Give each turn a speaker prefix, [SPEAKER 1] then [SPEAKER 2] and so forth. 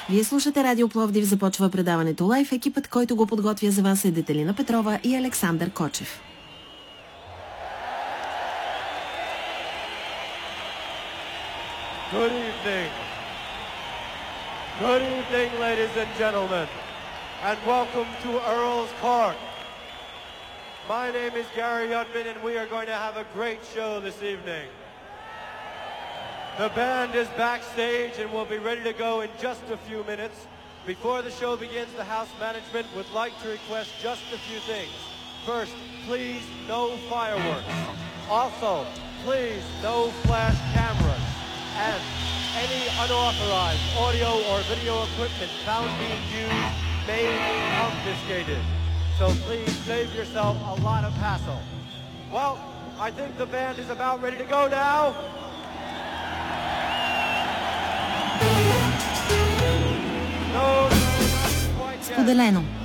[SPEAKER 1] Вие слушате Радио Пловдив, започва предаването Лайф. Екипът, който го подготвя за вас е Детелина Петрова и Александър Кочев.
[SPEAKER 2] Good evening. Good evening, ladies and gentlemen, and welcome to Earl's Court. My name is Gary Udman, and we are going to have a great show this evening. The band is backstage and will be ready to go in just a few minutes. Before the show begins, the house management would like to request just a few things. First, please, no fireworks. Also, please, no flash cameras. And any unauthorized audio or video equipment found being used may be confiscated. So please save yourself a lot of hassle. Well, I think the band is about ready to go now.
[SPEAKER 1] Споделено.